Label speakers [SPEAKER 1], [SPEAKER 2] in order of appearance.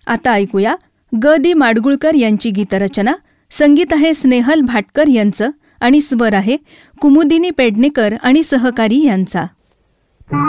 [SPEAKER 1] आता ऐकूया ग दि माडगुळकर यांची गीतरचना. संगीत आहे स्नेहल भाटकर यांचं आणि स्वर आहे कुमुदिनी पेडणेकर आणि सहकारी यांचा.